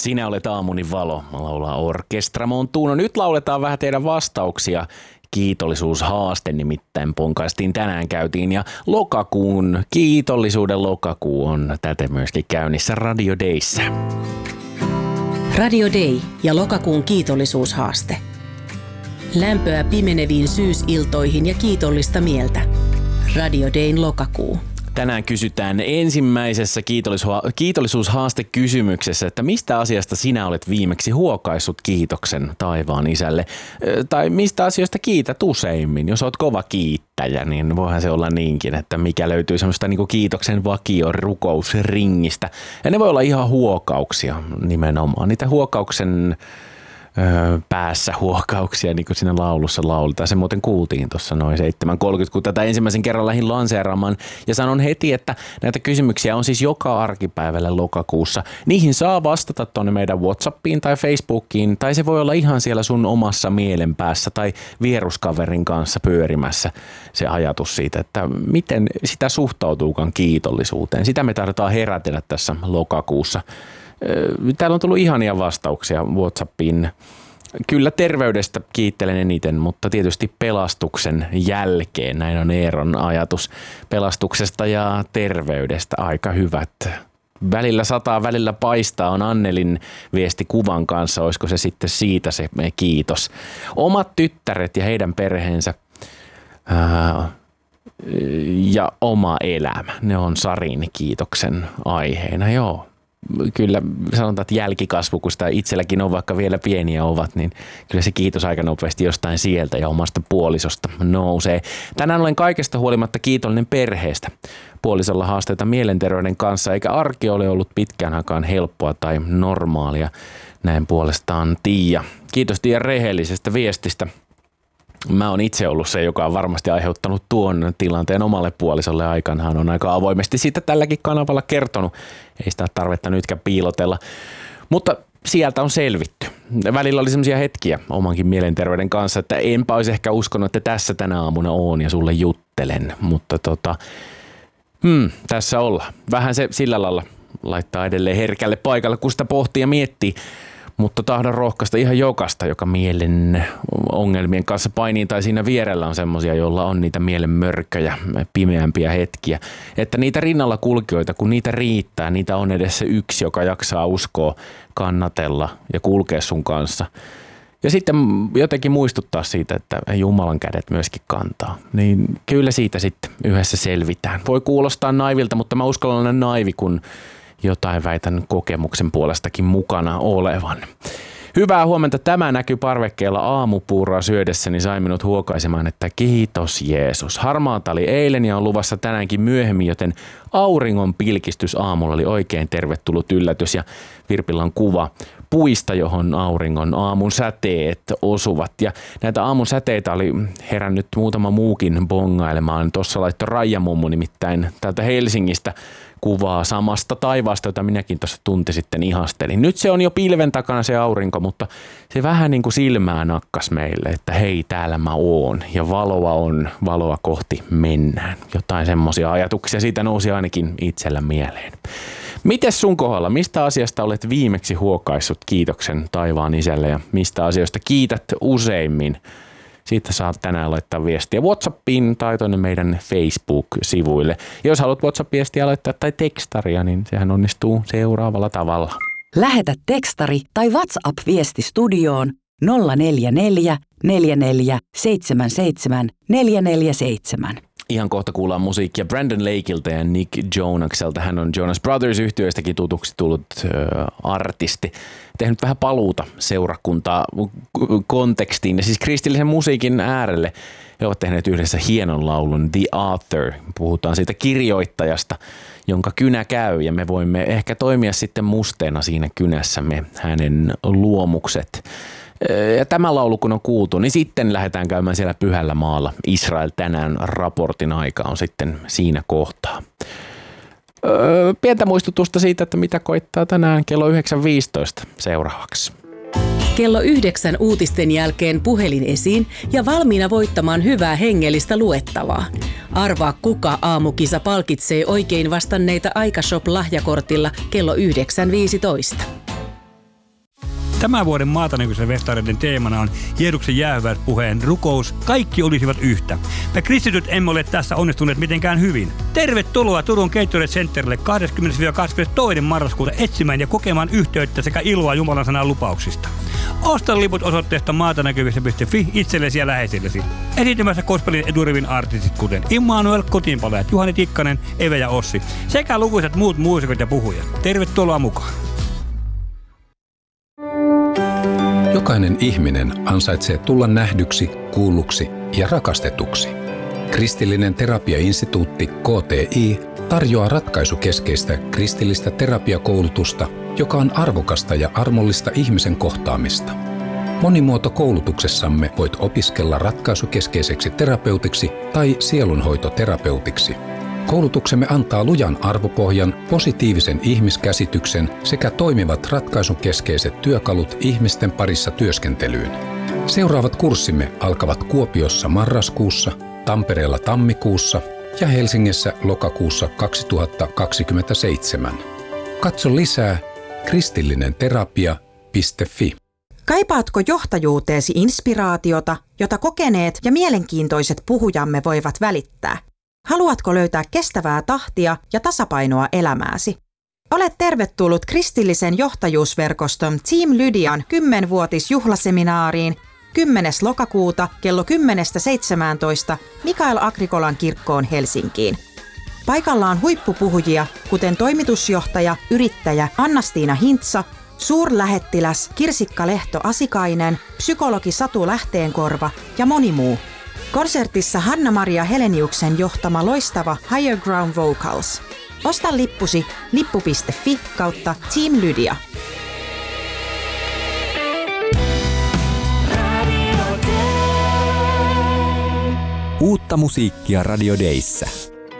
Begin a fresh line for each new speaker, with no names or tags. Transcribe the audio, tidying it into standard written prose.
Sinä olet aamuni valo, laulaa Orkestra Montuno. Nyt lauletaan vähän teidän vastauksia. Kiitollisuushaaste nimittäin ponkaistiin tänään käytiin ja lokakuun, kiitollisuuden lokakuu on täten myöskin käynnissä Radio Dayssä.
Radio Day ja lokakuun kiitollisuushaaste. Lämpöä pimeneviin syysiltoihin ja kiitollista mieltä. Radio Dayn lokakuu.
Tänään kysytään ensimmäisessä kiitollisuushaastekysymyksessä, että mistä asiasta sinä olet viimeksi huokaissut kiitoksen taivaan isälle? Tai mistä asioista kiität useimmin? Jos olet kova kiittäjä, niin voihan se olla niinkin, että mikä löytyy semmoista niin kuin kiitoksen vakio rukousringistä. Ja ne voi olla ihan huokauksia nimenomaan. Niitä huokauksen päässä huokauksia, niin kuin siinä laulussa lauletaan. Se muuten kuultiin tuossa noin 7.30, kun tätä ensimmäisen kerran lähdin lanseeraamaan. Ja sanon heti, että näitä kysymyksiä on siis joka arkipäivällä lokakuussa. Niihin saa vastata tuonne meidän WhatsAppiin tai Facebookiin, tai se voi olla ihan siellä sun omassa mielenpäässä tai vieruskaverin kanssa pyörimässä se ajatus siitä, että miten sitä suhtautuukaan kiitollisuuteen. Sitä me tarvitaan herätellä tässä lokakuussa. Täällä on tullut ihania vastauksia WhatsAppiin. Kyllä terveydestä kiittelen eniten, mutta tietysti pelastuksen jälkeen. Näin on Eeron ajatus pelastuksesta ja terveydestä. Aika hyvät. Välillä sataa, välillä paistaa on Annelin viesti kuvan kanssa. Olisiko se sitten siitä se kiitos. Omat tyttäret ja heidän perheensä ja oma elämä. Ne on Sarin kiitoksen aiheena, joo. Kyllä sanotaan, että jälkikasvu, kun sitä itselläkin on, vaikka vielä pieniä ovat, niin kyllä se kiitos aika nopeasti jostain sieltä ja omasta puolisosta nousee. Tänään olen kaikesta huolimatta kiitollinen perheestä. Puolisolla haasteita mielenterveyden kanssa, eikä arki ole ollut pitkään aikaan helppoa tai normaalia. Näin puolestaan Tiia. Kiitos Tiia rehellisestä viestistä. Mä oon itse ollut se, joka on varmasti aiheuttanut tuon tilanteen omalle puolisolle aikanaan. On aika avoimesti siitä tälläkin kanavalla kertonut. Ei sitä tarvetta nytkään piilotella. Mutta sieltä on selvitty. Välillä oli semmoisia hetkiä omankin mielenterveyden kanssa, että enpä olisi ehkä uskonut, että tässä tänä aamuna oon ja sulle juttelen. Mutta tässä ollaan. Vähän se sillä lailla laittaa edelleen herkälle paikalle, kun sitä pohtii ja miettii. Mutta tahdon rohkaista ihan jokasta, joka mielen ongelmien kanssa painii tai siinä vierellä on semmoisia, joilla on niitä mielen mörköjä, pimeämpiä hetkiä. Että niitä rinnalla kulkijoita, kun niitä riittää, niitä on edessä yksi, joka jaksaa uskoa, kannatella ja kulkea sun kanssa. Ja sitten jotenkin muistuttaa siitä, että Jumalan kädet myöskin kantaa. Niin kyllä siitä sitten yhdessä selvitään. Voi kuulostaa naivilta, mutta mä uskallan olla naivi, kun jotain väitän kokemuksen puolestakin mukana olevan. Hyvää huomenta. Tämä näkyy parvekkeella aamupuuroa syödessäni sai minut huokaisemaan, että kiitos Jeesus. Harmaata oli eilen ja on luvassa tänäänkin myöhemmin, joten auringon pilkistys aamulla oli oikein tervetullut yllätys. Ja Virpillä on kuva puista, johon auringon aamun säteet osuvat. Ja näitä aamun säteitä oli herännyt muutama muukin bongailemaan. Tuossa laittoi Raija-mummu nimittäin täältä Helsingistä kuvaa samasta taivaasta, jota minäkin tuossa tunti sitten ihastelin. Nyt se on jo pilven takana se aurinko, mutta se vähän niin kuin silmää nakkas meille, että hei, täällä mä oon ja valoa on, valoa kohti mennään. Jotain semmoisia ajatuksia siitä nousi ainakin itsellä mieleen. Mites sun kohdalla? Mistä asiasta olet viimeksi huokaissut kiitoksen taivaan isälle ja mistä asioista kiität useimmin? Siitä saat tänään laittaa viestiä WhatsAppiin tai tuonne meidän Facebook-sivuille. Ja jos haluat WhatsApp-viestiä laittaa tai tekstaria, niin sehän onnistuu seuraavalla tavalla.
Lähetä tekstari tai WhatsApp-viesti studioon 044 44 77 447.
Ihan kohta kuullaan musiikkia Brandon Lakeilta ja Nick Jonakselta. Hän on Jonas Brothers-yhtyeestäkin tutuksi tullut artisti. Tehnyt vähän paluuta seurakuntaa kontekstiin ja siis kristillisen musiikin äärelle. He ovat tehneet yhdessä hienon laulun The Author. Puhutaan siitä kirjoittajasta, jonka kynä käy ja me voimme ehkä toimia sitten musteena siinä kynässämme hänen luomukset. Ja tämä laulu kun on kuultu, niin sitten lähdetään käymään siellä Pyhällä maalla. Israel tänään raportin aika on sitten siinä kohtaa. Pientä muistutusta siitä, että mitä koittaa tänään kello 9.15 seuraavaksi.
Kello 9 uutisten jälkeen puhelin esiin ja valmiina voittamaan hyvää hengellistä luettavaa. Arvaa kuka aamukisa palkitsee oikein vastanneita Aikashop-lahjakortilla kello 9.15.
Tämän vuoden Maatanäkyisen festareiden teemana on Jeesuksen jäähyväispuheen rukous. Kaikki olisivat yhtä. Me kristityt emme ole tässä onnistuneet mitenkään hyvin. Tervetuloa Turun Gatorade Centerille 20-22. marraskuuta etsimään ja kokemaan yhteyttä sekä iloa Jumalan sanan lupauksista. Osta liput osoitteesta maatanäkyvissä.fi itsellesi ja läheisillesi. Esiintymässä gospelin eturivin artistit kuten Immanuel, Kotiinpalajat, Juhani Tikkanen, Eve ja Ossi sekä lukuisat muut muusikot ja puhujat. Tervetuloa mukaan!
Jokainen ihminen ansaitsee tulla nähdyksi, kuulluksi ja rakastetuksi. Kristillinen terapiainstituutti KTI tarjoaa ratkaisukeskeistä kristillistä terapiakoulutusta, joka on arvokasta ja armollista ihmisen kohtaamista. Monimuotokoulutuksessamme voit opiskella ratkaisukeskeiseksi terapeutiksi tai sielunhoitoterapeutiksi. Koulutuksemme antaa lujan arvopohjan, positiivisen ihmiskäsityksen sekä toimivat ratkaisukeskeiset työkalut ihmisten parissa työskentelyyn. Seuraavat kurssimme alkavat Kuopiossa marraskuussa, Tampereella tammikuussa ja Helsingissä lokakuussa 2027. Katso lisää kristillinenterapia.fi.
Kaipaatko johtajuuteesi inspiraatiota, jota kokeneet ja mielenkiintoiset puhujamme voivat välittää? Haluatko löytää kestävää tahtia ja tasapainoa elämääsi? Olet tervetullut kristillisen johtajuusverkoston Team Lydian 10-vuotisjuhlaseminaariin 10. lokakuuta kello 10-17 Mikael Agrikolan kirkkoon Helsinkiin. Paikalla on huippupuhujia, kuten toimitusjohtaja, yrittäjä Anna-Stiina Hintsa, suurlähettiläs Kirsikka Lehto-Asikainen, psykologi Satu Lähteenkorva ja moni muu. Konsertissa Hanna-Maria Heleniuksen johtama loistava Higher Ground Vocals. Osta lippusi lippu.fi/Team Lydia.
Uutta musiikkia Radio Dayssä.